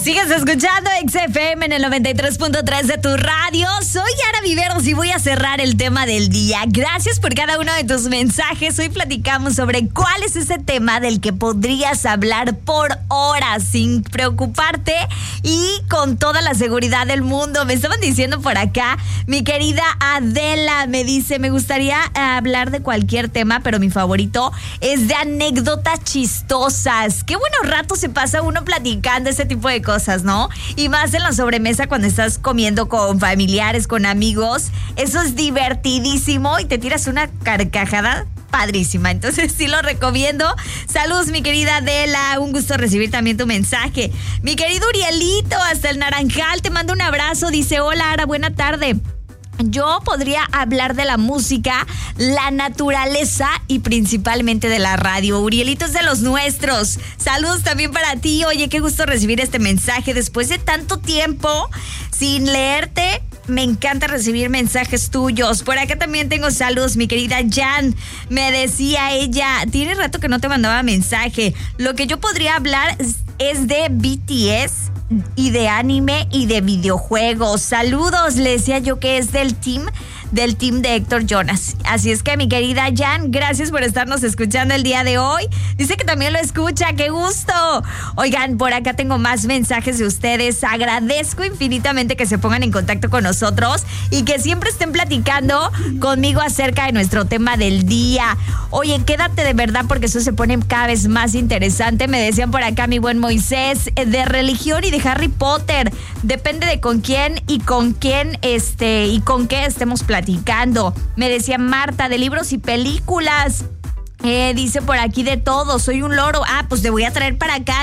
Sigues escuchando XFM en el 93.3 de tu radio. Soy Yara Viveros y voy a cerrar el tema del día. Gracias por cada uno de tus mensajes. Hoy platicamos sobre cuál es ese tema del que podrías hablar por horas sin preocuparte y con toda la seguridad del mundo. Me estaban diciendo por acá, mi querida Adela me dice, me gustaría hablar de cualquier tema, pero mi favorito es de anécdotas chistosas. Qué buenos ratos se pasa uno platicando ese tipo de cosas, ¿no? Y más en la sobremesa cuando estás comiendo con familiares, con amigos. Eso es divertidísimo y te tiras una carcajada padrísima. Entonces sí lo recomiendo. Saludos, mi querida Adela. Un gusto recibir también tu mensaje. Mi querido Urielito, hasta el Naranjal, te mando un abrazo. Dice, hola, Ara, buena tarde. Yo podría hablar de la música, la naturaleza y principalmente de la radio. Urielito es de los nuestros. Saludos también para ti. Oye, qué gusto recibir este mensaje después de tanto tiempo sin leerte. Me encanta recibir mensajes tuyos. Por acá también tengo saludos, mi querida Jan. Me decía ella, tiene rato que no te mandaba mensaje. Lo que yo podría hablar es de BTS y de anime y de videojuegos. Saludos, le decía yo que es del team de Héctor Jonas. Así es que, mi querida Jan, gracias por estarnos escuchando el día de hoy. Dice que también lo escucha, ¡qué gusto! Oigan, por acá tengo más mensajes de ustedes. Agradezco infinitamente que se pongan en contacto con nosotros y que siempre estén platicando conmigo acerca de nuestro tema del día. Oye, quédate de verdad porque eso se pone cada vez más interesante. Me decían por acá, mi buen Moisés, de religión y de Harry Potter. Depende de con quién y con quién y con qué estemos platicando. Me decía Marta, de libros y películas. Dice por aquí de todo, soy un loro. Pues te voy a traer para acá,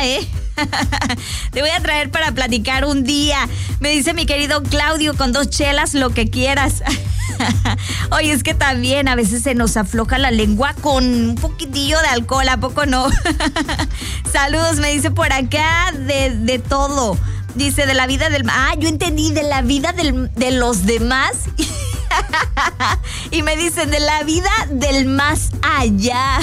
Te voy a traer para platicar un día. Me dice mi querido Claudio, con 2 chelas, lo que quieras. Oye, es que también a veces se nos afloja la lengua con un poquitillo de alcohol, ¿a poco no? Saludos, me dice por acá de todo. Dice de la vida del... yo entendí, de la vida de los demás. Y me dicen de la vida del más allá.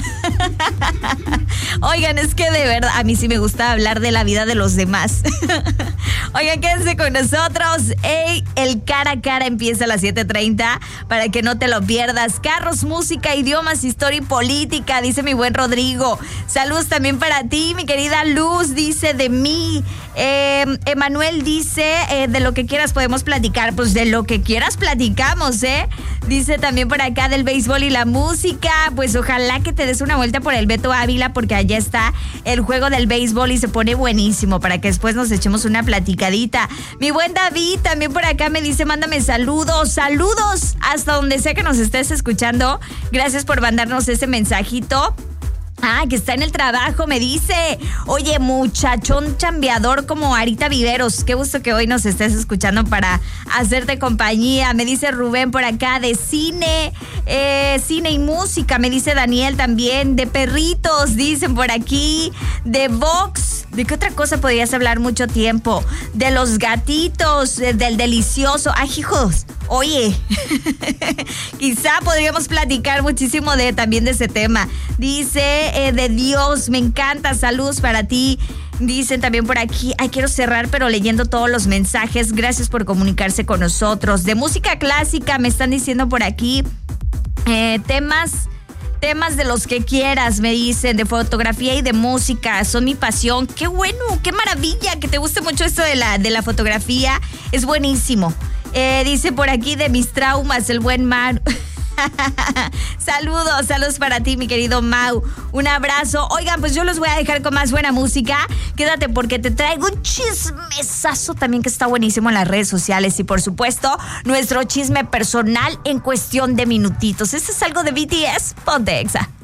Oigan, es que de verdad a mí sí me gusta hablar de la vida de los demás. Oigan, quédense con nosotros. El cara a cara empieza a las 7:30 para que no te lo pierdas. Carros, música, idiomas, historia y política, dice mi buen Rodrigo. Saludos también para ti, mi querida Luz, dice de mí. Emanuel dice, de lo que quieras podemos platicar. Pues de lo que quieras platicamos, Dice también por acá del béisbol y la música. Pues ojalá que te des una vuelta por el Beto Ávila porque allá está el juego del béisbol y se pone buenísimo para que después nos echemos una platicadita. Mi buen David también por acá me dice, mándame saludos. Saludos hasta donde sea que nos estés escuchando. Gracias por mandarnos ese mensajito. Que está en el trabajo, me dice. Oye, muchachón chambeador como Arita Viveros. Qué gusto que hoy nos estés escuchando para hacerte compañía. Me dice Rubén por acá de cine y música. Me dice Daniel también de perritos, dicen por aquí. De box. ¿De qué otra cosa podrías hablar mucho tiempo? De los gatitos, del delicioso. Hijos. Oye, quizá podríamos platicar muchísimo también de ese tema. Dice, de Dios, me encanta, saludos para ti. Dicen también por aquí, quiero cerrar pero leyendo todos los mensajes. Gracias por comunicarse con nosotros. De música clásica me están diciendo por aquí, temas de los que quieras, me dicen, de fotografía y de música, son mi pasión. Qué bueno, qué maravilla que te guste mucho esto de la fotografía, es buenísimo. Dice por aquí de mis traumas, el buen Mar. Saludos para ti, mi querido Mau. Un abrazo. Oigan, pues yo los voy a dejar con más buena música. Quédate porque te traigo un chismesazo también que está buenísimo en las redes sociales. Y por supuesto, nuestro chisme personal en cuestión de minutitos. Este es algo de BTS. Ponte Exa.